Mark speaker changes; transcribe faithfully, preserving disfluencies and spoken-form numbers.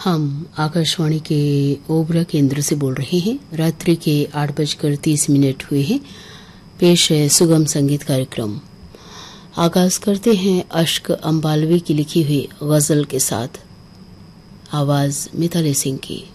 Speaker 1: हम आकाशवाणी के ओबरा केंद्र से बोल रहे हैं। रात्रि के आठ बजकर तीस मिनट हुए हैं। पेश है सुगम संगीत कार्यक्रम। आगाज करते हैं अश्क अंबालवी की लिखी हुई गजल के साथ। आवाज मिताली सिंह की।